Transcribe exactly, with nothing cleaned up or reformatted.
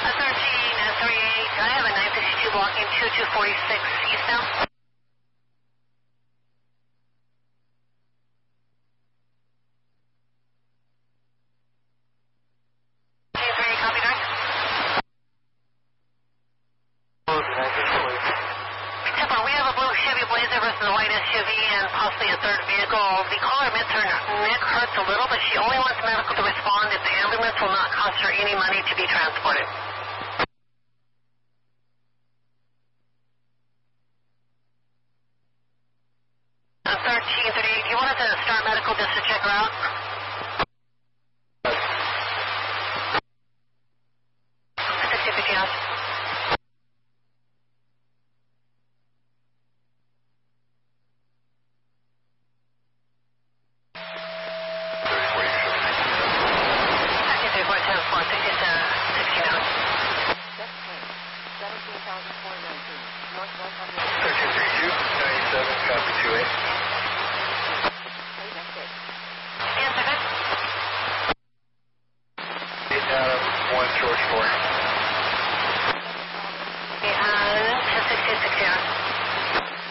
thirteen thirty-eight, I have a nine fifty-two blocking two two forty-six eastbound. versus the white S U V and possibly a third vehicle. The caller admits her neck hurts a little, but she only wants medical to respond if the ambulance will not cost her any money to be transported. thirteen thirty-eight, do you want us to start medical just to check her out? sixty fifty out. thirteen thirty-two, ninety-seven, copy two eight. Eight Adam, one George four. And ten sixteen sixty.